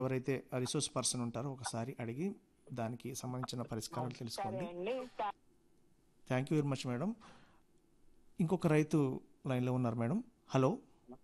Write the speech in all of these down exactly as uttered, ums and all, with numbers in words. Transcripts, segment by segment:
ఎవరైతే resource person ఉంటారో ఒకసారి అడిగి దానికి సంబంధించిన పరిష్కారాలు సరే తెలుసుకోండి. అండి. థా- thank you very much madam. ఇంకొక రైతు లైన్లో ఉన్నారు మేడం. హలో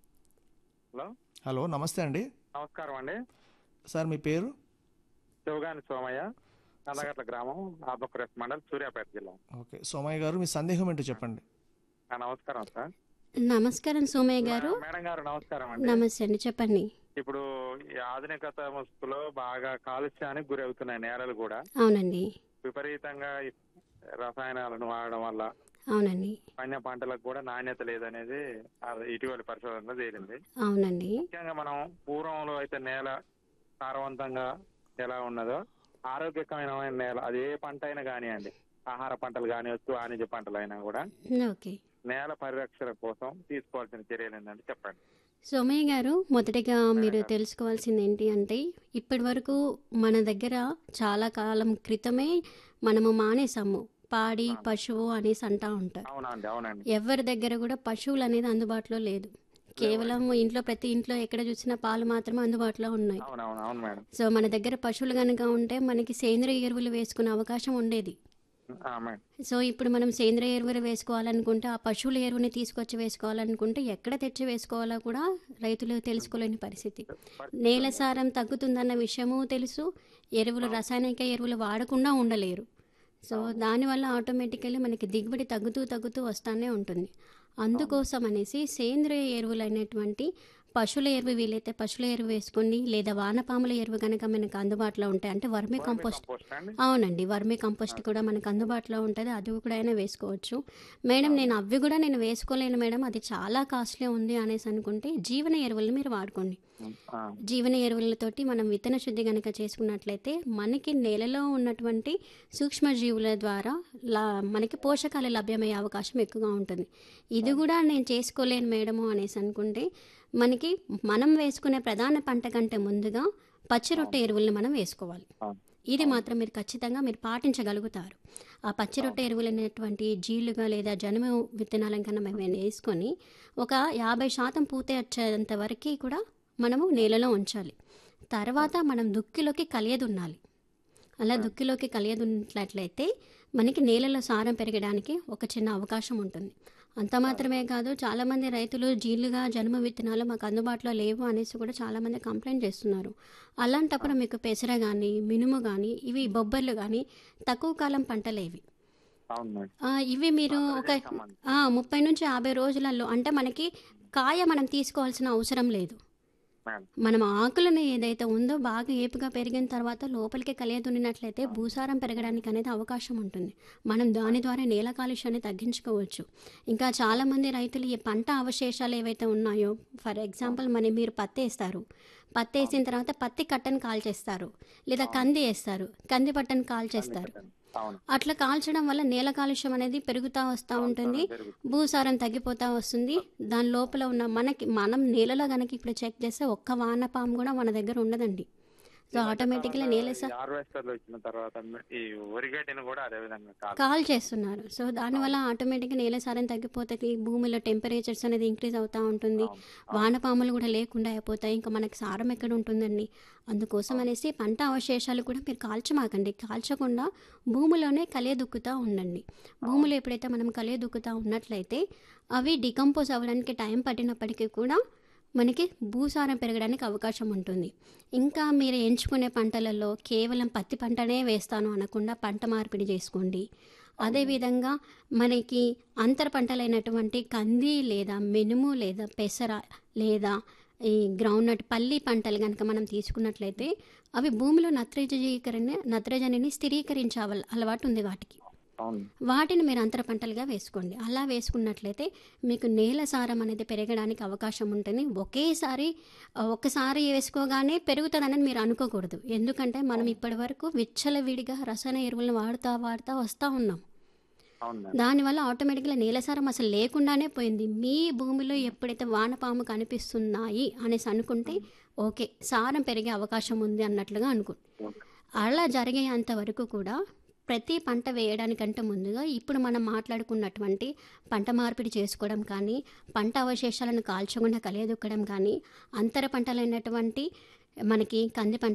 హలో హలో నమస్తే అండి. నమస్కారం అండి. సార్ మీ పేరు? శివగాని సోమయ్య, నల్లగట్ల గ్రామం, ఆత్మకూర మండలం, సూర్యాపేట జిల్లా. ఓకే సోమయ్య గారు, మీ సందేహం ఏంటో చెప్పండి. ఆ, నమస్కారం సార్. నమస్కారం సోమయ్య గారు. మే- మేడం గారు నమస్కారం అండి. నమస్తే అండి, చెప్పండి. ఇప్పుడు ఈ ఆధునికత ముసుగులో బాగా కాలుష్యానికి గురి అవుతున్నాయి నేలలు కూడా. అవునండి, విపరీతంగా ఈ రసాయనాలను వాడడం వల్ల అవునండి, వన్య పంటలకు కూడా నాణ్యత లేదనేది ఆ ఇటీవలి పరిశోధనలో తేలింది. అవునండి, ముఖ్యంగా మనం పూర్వంలో అయితే నేల సారవంతంగా ఎలా ఉన్నదో ఆరోగ్యకరమైన నేల అది ఏ పంట అయినా కానివ్వండి, ఆహార పంటలు కానివచ్చు, వాణిజ్య పంటలు అయినా కూడా ఓకే. నేల పరిరక్షణ కోసం తీసుకోవాల్సిన చర్యలు ఏంటంటే చెప్పండి. సోమయ్య గారు, మొదటిగా మీరు తెలుసుకోవాల్సింది ఏంటి అంటే, ఇప్పటి వరకు మన దగ్గర చాలా కాలం క్రితమే మనము మానేసాము పాడి పశువు అనేసి అంటా ఉంటారు. అవునండి అవునండి ఎవరి దగ్గర కూడా పశువులు అనేది అందుబాటులో లేదు. కేవలం ఇంట్లో ప్రతి ఇంట్లో ఎక్కడ చూసినా పాలు మాత్రమే అందుబాటులో ఉన్నాయి. అవునవును అవును మేడం. సో మన దగ్గర పశువులు కనుక ఉంటే మనకి సేంద్రియ ఎరువులు వేసుకునే అవకాశం ఉండేది. ఆ, మేడం. సో ఇప్పుడు మనం సేంద్రియ ఎరువులు వేసుకోవాలనుకుంటే, ఆ పశువుల ఎరువుని తీసుకొచ్చి వేసుకోవాలనుకుంటే ఎక్కడ తెచ్చి వేసుకోవాలో కూడా రైతులు తెలుసుకోలేని పరిస్థితి. నేల సారం తగ్గుతుందన్న విషయము తెలుసు, ఎరువులు రసాయనిక ఎరువులు వాడకుండా ఉండలేరు. సో దానివల్ల ఆటోమేటికల్లీ మనకి దిగుబడి తగ్గుతూ తగ్గుతూ వస్తానే ఉంటుంది. అందుకోసం అనేసి సేంద్రియ ఎరువులు అనేటువంటి పశువుల ఎరువు, వీలైతే పశువుల ఎరువు వేసుకోండి, లేదా వానపాముల ఎరువు కనుక మనకు అందుబాటులో ఉంటాయి అంటే వర్మీ కంపోస్ట్. కంపోస్ట్ అండి. అవునండి, వర్మీ కంపోస్ట్ కూడా మనకు అందుబాటులో ఉంటుంది, అది కూడా అయినా వేసుకోవచ్చు. మేడం నేను అవి కూడా నేను వేసుకోలేను మేడం, అది చాలా కాస్ట్లీ ఉంది అనేసి అనుకుంటే జీవన ఎరువులను మీరు వాడుకోండి. ఆ, జీవన ఎరువులతోటి మనం విత్తన శుద్ధి కనుక చేసుకున్నట్లయితే మనకి నేలలో ఉన్నటువంటి సూక్ష్మజీవుల ద్వారా లా మనకి పోషకాలు లభ్యమయ్యే అవకాశం ఎక్కువగా ఉంటుంది. ఇది కూడా నేను చేసుకోలేను మేడము అనేసి అనుకుంటే మనకి మనం వేసుకునే ప్రధాన పంట కంటే ముందుగా పచ్చి రొట్టె ఎరువుల్ని మనం వేసుకోవాలి. ఆ, ఇది మాత్రం మీరు ఖచ్చితంగా మీరు పాటించగలుగుతారు. ఆ పచ్చి రొట్టె ఎరువులు అనేటువంటి జీలుగా లేదా జనుము విత్తనాల కన్నా మేము వేసుకొని ఒక యాభై శాతం పూతే వచ్చేంత వరకు కూడా మనము నేలలో ఉంచాలి. తర్వాత మనం దుక్కిలోకి కలియదున్నాలి. అలా దుక్కిలోకి కలియదున్నట్లయితే మనకి నేలలో సారం పెరగడానికి ఒక చిన్న అవకాశం ఉంటుంది. అంత మాత్రమే కాదు, చాలామంది రైతులు జీలుగా జనుము విత్తనాలు మాకు అందుబాటులో లేవు అనేసి కూడా చాలామంది కంప్లైంట్ చేస్తున్నారు. అలాంటప్పుడు మీకు పెసర కానీ మినుము కానీ ఇవి బొబ్బర్లు కానీ తక్కువ కాలం పంటలేవి. అవును మేడం. ఆ, ఇవి మీరు ఒక ఆ, ముప్పై నుంచి యాభై రోజులలో అంటే మనకి కాయ మనం తీసుకోవాల్సిన అవసరం లేదు. మేడం. మనం ఆకులను ఏదైతే ఉందో బాగా ఏపుగా పెరిగిన తర్వాత లోపలికి కలియదున్నట్లయితే భూసారం పెరగడానికి అనేది అవకాశం ఉంటుంది. మనం దాని ద్వారా నేల కాలుష్యాన్ని తగ్గించుకోవచ్చు. ఇంకా చాలామంది రైతులు ఈ పంట అవశేషాలు ఏవైతే ఉన్నాయో, ఫర్ ఎగ్జాంపుల్ మన మీరు పత్తి వేస్తారు, పత్తి వేసిన తర్వాత పత్తి కట్టను కాల్చేస్తారు, లేదా కంది వేస్తారు, కంది పట్టను కాల్చేస్తారు. అవును అట్లా కాల్చడం వల్ల నేల కాలుష్యం అనేది పెరుగుతూ వస్తూ ఉంటుంది, భూసారం తగ్గిపోతూ వస్తుంది. దాని లోపల ఉన్న మనకి మనం నేలలో కనుక ఇప్పుడు చెక్ చేస్తే ఒక్క వానపాము కూడా మన దగ్గర ఉండదండి. సో ఆటోమేటిక్గా నేల సా హార్వెస్టర్లు వచ్చిన తర్వాత ఈ వరిగడ్డిని కూడా అదే విధంగా కాదు. కాల్ చేస్తున్నారు. సో దానివల్ల ఆటోమేటిక్గా నేల సారం తగ్గిపోతుంది, భూమిలో టెంపరేచర్స్ అనేది ఇంక్రీజ్ అవుతూ ఉంటుంది, వానపాములు కూడా లేకుండా అయిపోతాయి. ఇంకా మనకి సారం ఎక్కడ ఉంటుందండి? అందుకోసం అనేసి పంట అవశేషాలు కూడా మీరు కాల్చమాకండి. కాల్చకుండా భూమిలోనే కలియదుక్కుతూ ఉండండి. భూమిలో ఎప్పుడైతే మనం కలియదుక్కుతూ ఉన్నట్లయితే అవి డికంపోజ్ అవ్వడానికి టైం పట్టినప్పటికీ కూడా మనకి భూసారం పెరగడానికి అవకాశం ఉంటుంది. ఇంకా మీరు ఎంచుకునే పంటలలో కేవలం పత్తి పంటనే వేస్తాను అనకుండా పంట మార్పిడి చేసుకోండి. అదేవిధంగా మనకి అంతర పంటలైనటువంటి కంది లేదా మినుము లేదా పెసర లేదా ఈ గ్రౌండ్నట్ పల్లి పంటలు కనుక మనం తీసుకున్నట్లయితే అవి భూమిలో నత్రజీకరణ నత్రజనిని స్థిరీకరించే అవ- అలవాటు ఉంది వాటికి. అవును వాటిని మీరు అంతర పంటలుగా వేసుకోండి. అలా వేసుకున్నట్లయితే మీకు నేల సారం అనేది పెరగడానికి అవకాశం ఉంటుంది. ఒకేసారి ఆ, ఒక్కసారి వేసుకోగానే పెరుగుతుందని మీరు అనుకోకూడదు. ఎందుకంటే మనం ఇప్పటి వరకు విచ్చలవిడిగా రసాయన ఎరువులను వాడుతూ వాడుతూ వస్తూ ఉన్నాం. అవును మేడం. దానివల్ల ఆటోమేటిక్గా నేల సారం అసలు లేకుండానే పోయింది. మీ భూమిలో ఎప్పుడైతే వానపాము కనిపిస్తున్నాయి అనేసి అనుకుంటే ఓకే, సారం పెరిగే అవకాశం ఉంది అన్నట్లుగా అనుకోండి. అలా జరిగేంత వరకు కూడా ప్రతి పంట వేయడానికంటే ముందుగా ఇప్పుడు మనం మాట్లాడుకున్నటువంటి పంట మార్పిడి చేసుకోవడం కానీ, పంట అవశేషాలను కాల్చకుండా కలియదుక్కడం కానీ, అంతర పంటలైనటువంటి మనకి కంది పంట